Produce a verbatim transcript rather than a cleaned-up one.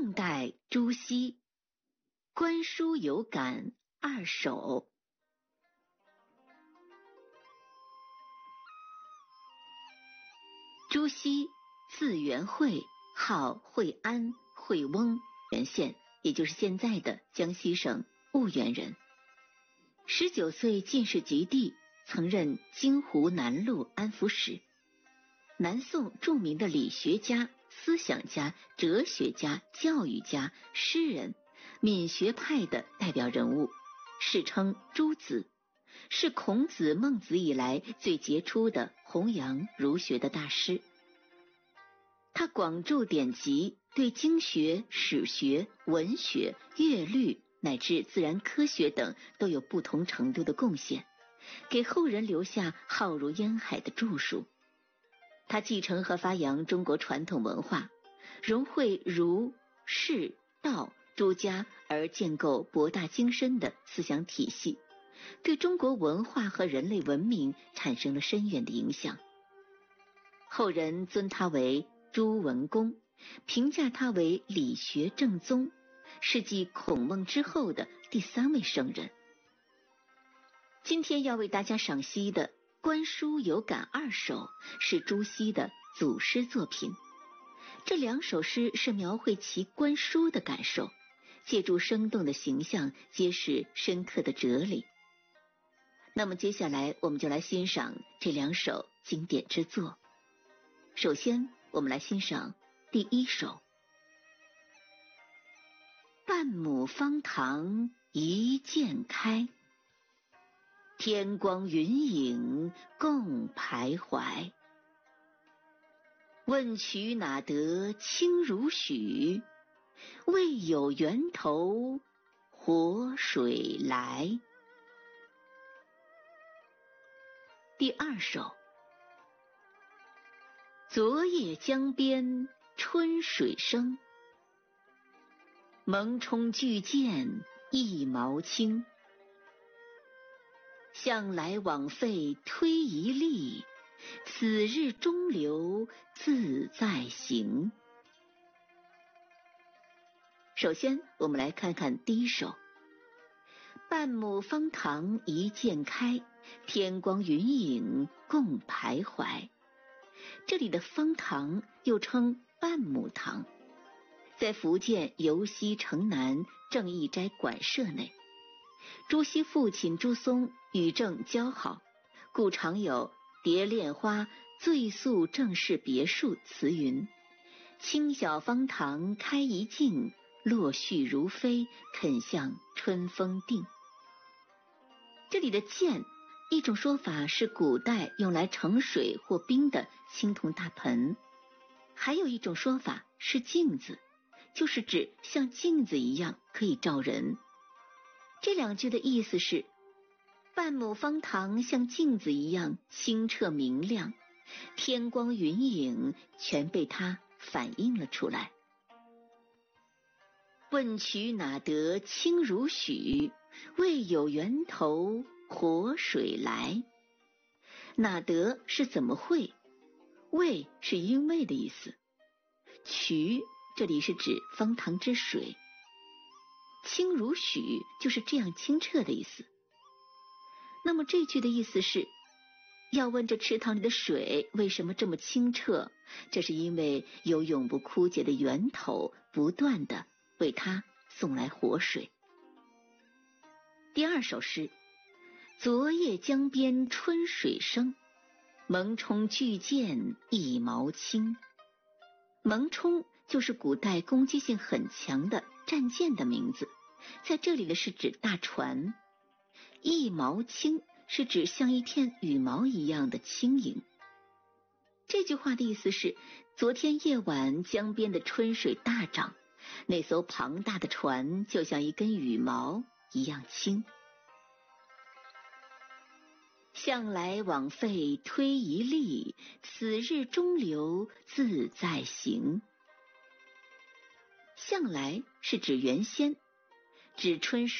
宋代朱熹《观书有感二首》。朱熹字元惠，号惠安、惠翁，原县，也就是现在的江西省婺源人。十九岁进士及第，曾任京湖南路安抚使。南宋著名的理学家、思想家、哲学家、教育家、诗人，闽学派的代表人物，世称朱子，是孔子、孟子以来最杰出的弘扬儒学的大师。他广著典籍，对经学、史学、文学、乐律乃至自然科学等都有不同程度的贡献，给后人留下浩如烟海的著述。他继承和发扬中国传统文化，融汇儒、释、道诸家而建构博大精深的思想体系，对中国文化和人类文明产生了深远的影响。后人尊他为朱文公，评价他为理学正宗，是继孔孟之后的第三位圣人。今天要为大家赏析的《观书有感二首》是朱熹的祖诗作品。这两首诗是描绘其观书的感受，借助生动的形象揭示深刻的哲理。那么接下来我们就来欣赏这两首经典之作。首先我们来欣赏第一首。半亩方塘一鉴开，天光云影共徘徊。问渠哪得清如许？为有源头活水来。第二首。昨夜江边春水生，蒙冲巨舰一毛轻。向来枉费推移力，此日中流自在行。首先我们来看看第一首。半亩方塘一鉴开，天光云影共徘徊。这里的方塘又称半亩塘，在福建尤溪城南正义斋馆舍内。朱熹父亲朱松与郑交好，故常有蝶恋花醉宿郑氏别墅词云：清晓方塘开一径，落絮如飞，肯向春风定。这里的鉴，一种说法是古代用来盛水或冰的青铜大盆，还有一种说法是镜子，就是指像镜子一样可以照人。这两句的意思是，半亩方塘像镜子一样清澈明亮，天光云影全被它反映了出来。问渠哪得清如许？为有源头活水来。哪得是怎么会，为是因为的意思，渠这里是指方塘之水，清如许就是这样清澈的意思。那么这句的意思是，要问这池塘里的水为什么这么清澈，这是因为有永不枯竭的源头不断的为它送来活水。第二首诗。昨夜江边春水生，蒙冲巨舰一毛轻。蒙冲就是古代攻击性很强的战舰的名字，在这里的是指大船。一毛轻是指像一片羽毛一样的轻盈。这句话的意思是，昨天夜晚江边的春水大涨，那艘庞大的船就像一根羽毛一样轻。向来枉费推移力，此日中流自在行。向来是指原先，指春水